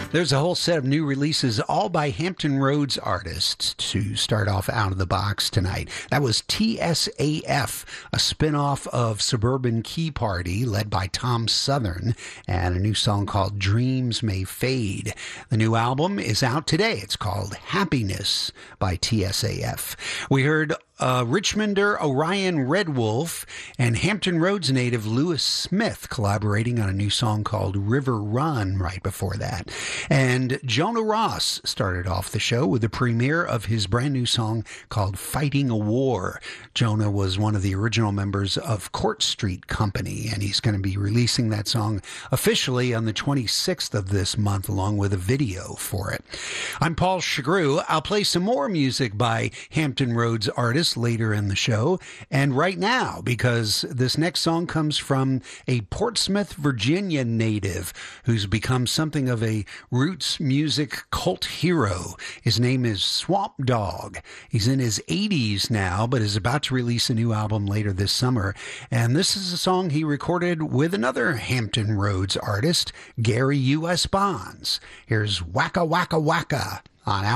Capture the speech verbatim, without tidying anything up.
There's a whole set of new releases, all by Hampton Roads artists, to start off out of the box tonight. That was T S A F, a spinoff of Suburban Key Party, led by Tom Southern, and a new song called Dreams May Fade. The new album is out today. It's called Happiness by T S A F. We heard Uh, Richmonder Orion Red Wolf and Hampton Roads native Lewis Smith collaborating on a new song called River Run right before that. And Jonah Ross started off the show with the premiere of his brand new song called Fighting a War. Jonah was one of the original members of Court Street Company, and he's going to be releasing that song officially on the twenty-sixth of this month, along with a video for it. I'm Paul Chagru. I'll play some more music by Hampton Roads artists later in the show, and right now, because this next song comes from a Portsmouth, Virginia native who's become something of a roots music cult hero. His name is Swamp Dogg. He's in his eighties now, but is about to release a new album later this summer, and this is a song he recorded with another Hampton Roads artist, Gary U S Bonds. Here's Waka Waka Waka on